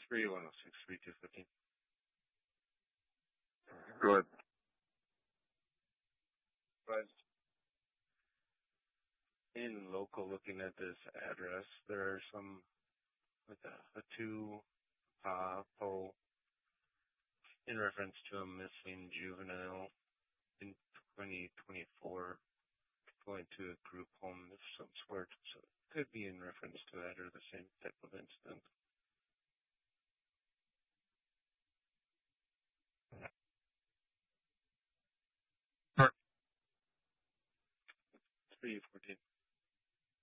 3106, 3215. Go ahead. But in local, looking at this address, there are some with a two poll in reference to a missing juvenile in 2024 going to a group home of some sort. So it could be in reference to that or the same type of incident. Sure. 314.